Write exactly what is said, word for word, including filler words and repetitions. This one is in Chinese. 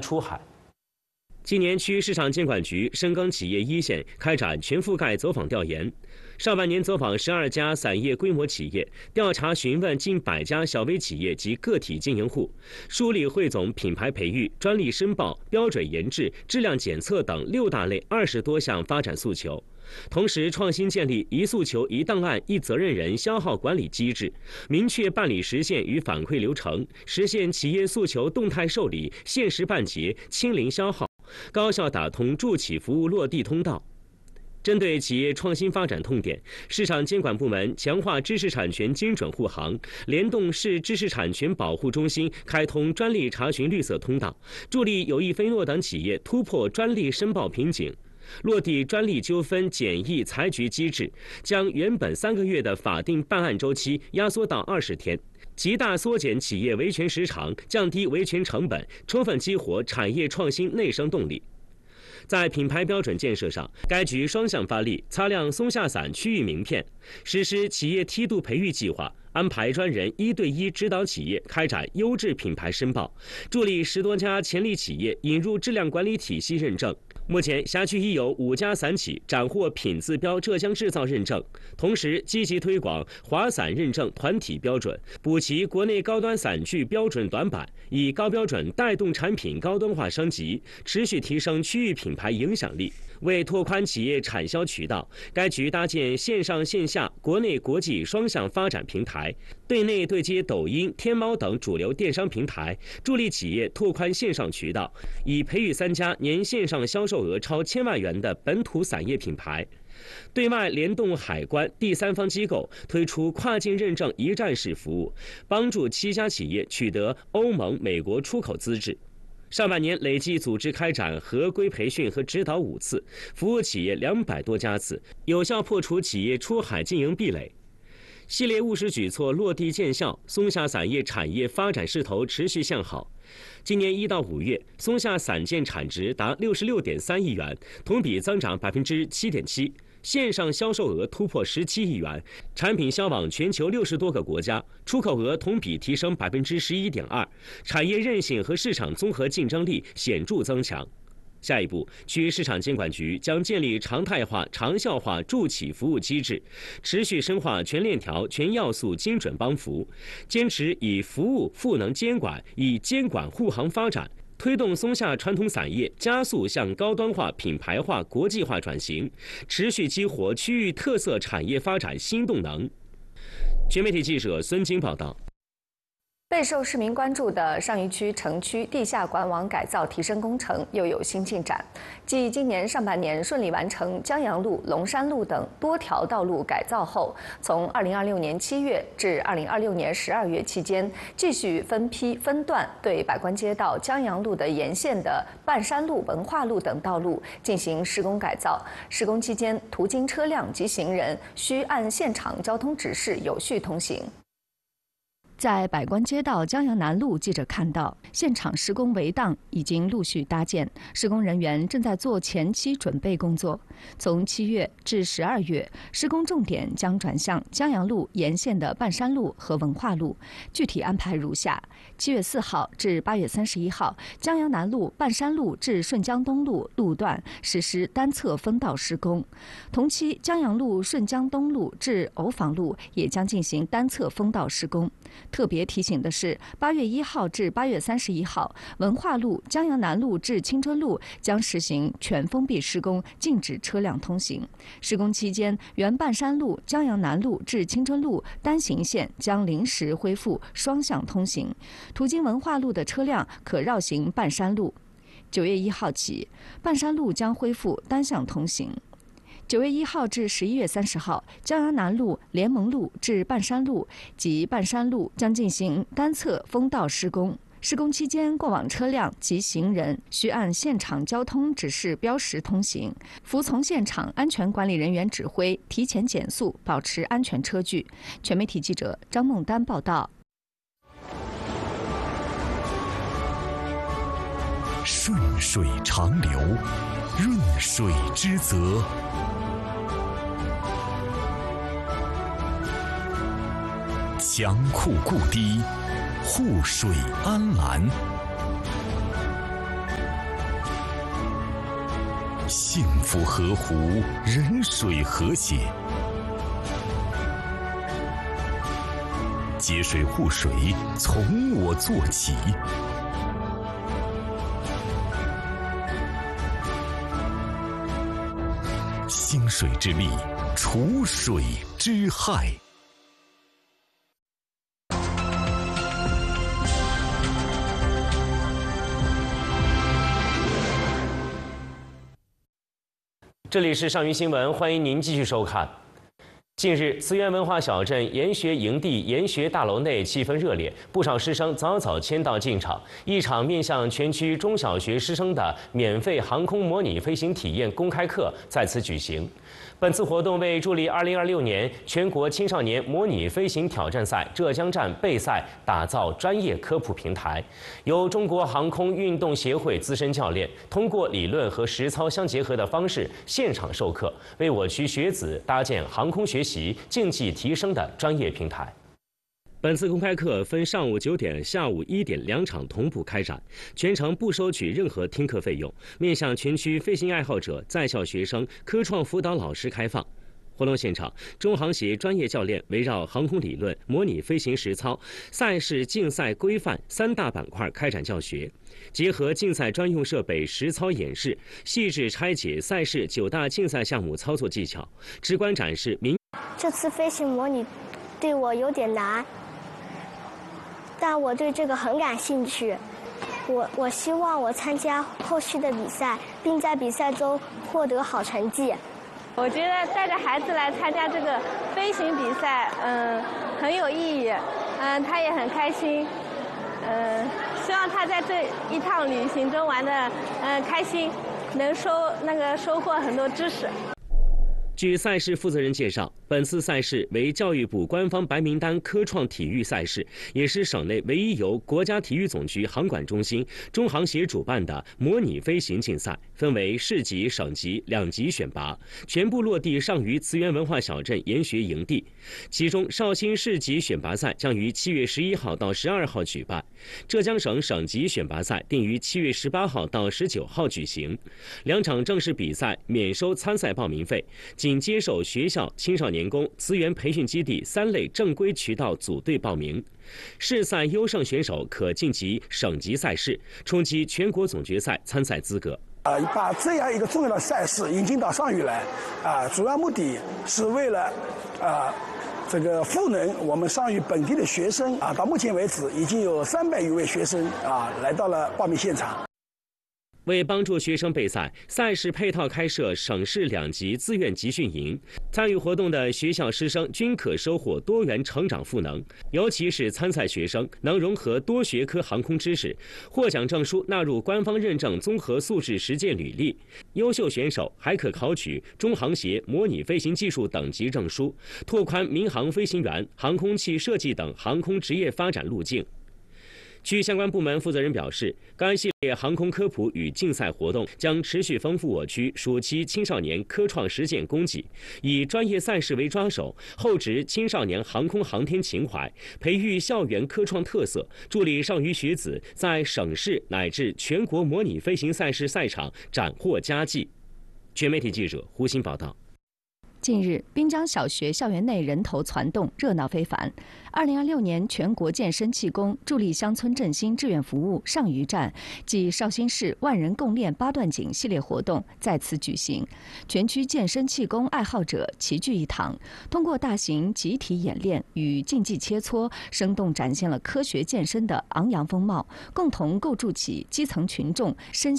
出海。 今年区市场监管局深耕企业一线，开展全覆盖走访调研。上半年走访十二家散业规模企业，调查询问近百家小微企业及个体经营户，梳理汇总品牌培育、专利申报、标准研制、质量检测等六大类二十多项发展诉求。同时，创新建立一诉求、一档案、一责任人消耗管理机制，明确办理实现与反馈流程，实现企业诉求动态受理、限时办结、清零消耗，高效打通助企服务落地通道。针对企业创新发展痛点，市场监管部门强化知识产权精准护航，联动市知识产权保护中心开通专利查询绿色通道，助力有意菲诺等企业突破专利申报瓶颈。落地专利纠纷简易裁决机制，将原本三个月的法定办案周期压缩到二十天，极大缩减企业维权时长，降低维权成本，充分激活产业创新内生动力。在品牌标准建设上，该局双向发力，擦亮松下伞区域名片，实施企业梯度培育计划，安排专人一对一指导企业开展优质品牌申报，助力十多家潜力企业引入质量管理体系认证。目前，辖区已有五家伞企斩获品字标浙江制造认证，同时积极推广华伞认证团体标准，补齐国内高端伞具标准短板，以高标准带动产品高端化升级，持续提升区域品牌影响力。为拓宽企业产销渠道，该局搭建线上线下、国内国际双向发展平台，对内对接抖音、天猫等主流电商平台，助力企业拓宽线上渠道，以培育三家年线上销售额超千万元的本土伞业品牌。对外联动海关、第三方机构，推出跨境认证一站式服务，帮助七家企业取得欧盟、美国出口资质。上半年累计组织开展合规培训和指导五次，服务企业两百多家次，有效破除企业出海经营壁垒。系列务实举措落地见效，松下伞业产业发展势头持续向好。今年一到五月，松下伞件产值达六十六点三亿元，同比增长百分之七点七。线上销售额突破十七亿元，产品销往全球六十多个国家，出口额同比提升百分之十一点二，产业韧性和市场综合竞争力显著增强。下一步，区市场监管局将建立常态化、长效化助企服务机制，持续深化全链条、全要素精准帮扶，坚持以服务赋能监管，以监管护航发展。推动松下传统伞业加速向高端化、品牌化、国际化转型，持续激活区域特色产业发展新动能。全媒体记者孙晶报道。 备受市民关注的上虞区城区地下管网改造提升工程又有新进展。继今年上半年顺利完成江阳路、龙山路等多条道路改造后，从二零二六年七月至二零二六年十二月期间，继续分批分段对百官街道江阳路的沿线的半山路、文化路等道路进行施工改造。施工期间，途经车辆及行人需按现场交通指示有序通行。在百官街道江阳南路，记者看到现场施工围档已经陆续搭建，施工人员正在做前期准备工作。从七月至十二月，施工重点将转向江阳路沿线的半山路和文化路，具体安排如下：七月四号至八月三十一号，江阳南路半山路至顺江东路路段实施单侧分道施工，同期江阳路顺江东路至藕坊路也将进行单侧封道施工。特别提醒的是，八月一号至八月三十一号，文化路、江阳南路至青春路将实行全封闭施工，禁止车辆通行。施工期间，原半山路、江阳南路至青春路单行线将临时恢复双向通行，途经文化路的车辆可绕行半山路。九月一号起，半山路将恢复单向通行。九月一号至十一月三十号，江阳南路、联盟路至半山路及半山路将进行单侧封道施工。施工期间，过往车辆及行人需按现场交通指示标识通行，服从现场安全管理人员指挥，提前减速，保持安全车距。全媒体记者张梦丹报道。 顺水长流，润水之泽。强库固堤，护水安澜。 幸福河湖，人水和谐。节水护水，从我做起。兴水之力，除水之害。 这里是上虞新闻，欢迎您继续收看。近日，资源文化小镇研学营地研学大楼内气氛热烈，不少师生早早签到进场。一场面向全区中小学师生的免费航空模拟飞行体验公开课在此举行。本次活动为助力二零二六年全国青少年模拟飞行挑战赛浙江站备赛打造专业科普平台。由中国航空运动协会资深教练通过理论和实操相结合的方式现场授课，为我区学子搭建航空学习竞技提升的专业平台。本次公开课分上午九点、下午一点两场同步开展，全程不收取任何听课费用，面向全区飞行爱好者、在校学生、科创辅导老师开放。活动现场，中航协专业教练围绕航空理论、模拟飞行实操、赛事竞赛规范三大板块开展教学，结合竞赛专用设备实操演示，细致拆解赛事九大竞赛项目操作技巧，直观展示民。 这次飞行模拟对我有点难，但我对这个很感兴趣。我我希望我参加后续的比赛，并在比赛中获得好成绩。 我觉得带着孩子来参加这个飞行比赛，嗯，很有意义，嗯，他也很开心，嗯，希望他在这一趟旅行中玩的，嗯，开心，能收那个收获很多知识。 据赛事负责人介绍，本次赛事为教育部官方白名单科创体育赛事，也是省内唯一由国家体育总局航管中心、中航协主办的模拟飞行竞赛，分为市级、省级两级选拔，全部落地上虞资源文化小镇研学营地。其中，绍兴市级选拔赛将于七月十一号到十二号举办，浙江省省级选拔赛定于七月十八号到十九号举行。两场正式比赛免收参赛报名费。仅接受学校、青少年宫、资源培训基地三类正规渠道组队报名。市赛优胜选手可晋级省级赛事，冲击全国总决赛参赛资格。 呃，把这样一个重要的赛事引进到上虞来，啊、呃，主要目的是为了，啊、呃，这个赋能我们上虞本地的学生啊。到目前为止，已经有三百余位学生啊来到了报名现场。 为帮助学生备赛，赛事配套开设省市两级自愿集训营，参与活动的学校师生均可收获多元成长赋能，尤其是参赛学生能融合多学科航空知识，获奖证书纳入官方认证综合素质实践履历。优秀选手还可考取中航协模拟飞行技术等级证书，拓宽民航飞行员、航空器设计等航空职业发展路径。据相关部门负责人表示，该系列航空科普与竞赛活动将持续丰富我区暑期青少年科创实践供给，以专业赛事为抓手，厚植青少年航空航天情怀，培育校园科创特色，助力上虞学子在省市乃至全国模拟飞行赛事赛场斩获佳绩。全媒体记者胡鑫报道。 近日，滨江小学校园内人头攒动，热闹非凡。二零二六年全国健身气功助力乡村振兴志愿服务上虞站暨绍兴市万人共练八段锦系列活动在此举行，全区健身气功爱好者齐聚一堂，通过大型集体演练与竞技切磋，生动展现了科学健身的昂扬风貌，共同构筑起基层群众身